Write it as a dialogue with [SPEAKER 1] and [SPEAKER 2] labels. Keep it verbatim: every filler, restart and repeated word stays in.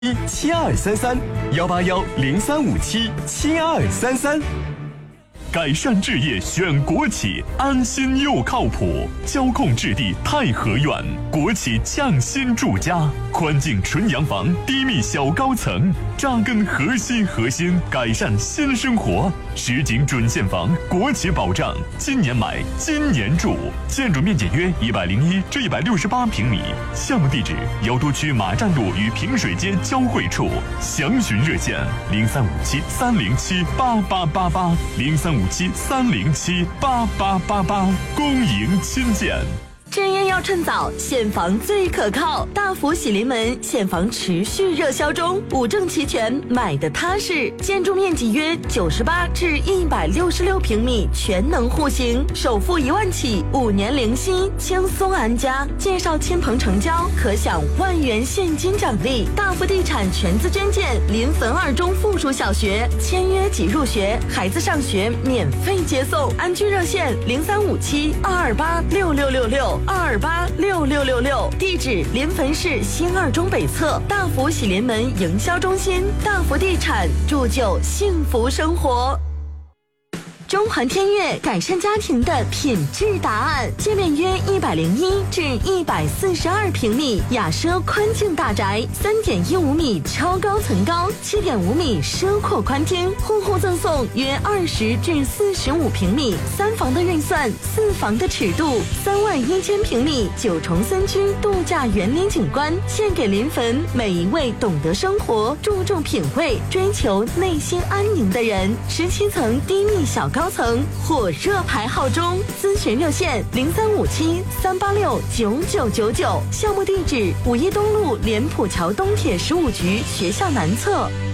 [SPEAKER 1] 七二三三幺八幺零三五七七二三三。改善置业选国企，安心又靠谱。交控置地太和苑，国企匠心住家，宽净纯洋房，低密小高层，扎根核心核心，改善新生活。实景准现房，国企保障，今年买，今年住。建筑面积约一百零一至一百六十八平米。项目地址：瑶都区马站路与平水街交汇处。详询热线：零三五七三零七八八八八零三五七三零七八八八八。恭迎亲见。
[SPEAKER 2] 置业要趁早，现房最可靠。大福喜临门，现房持续热销中，五证齐全，买的踏实。建筑面积约九十八至一百六十六平米，全能户型，首付一万起，五年零息，轻松安家。介绍亲朋成交，可享万元现金奖励。大福地产全资捐建临汾二中附属小学，签约即入学，孩子上学免费接送。安居热线零三五七二二八六六六六。二二八六六六六，地址临汾市新二中北侧大福喜临门营销中心。大福地产铸就幸福生活。中环天悦改善家庭的品质答案，界面约一百零一至一百四十二平米，雅奢宽净大宅，三点一五米超高层高，七点五米奢阔宽厅，户户赠送约二十至四十五平米，三房的预算，四房的尺度，三万一千平米九重森区度假园林景观，献给临汾每一位懂得生活、注重品味、追求内心安宁的人。十七层低密小高。高层火热排号中，咨询热线零三五七三八六九九九九，项目地址五一东路莲浦桥东铁十五局学校南侧。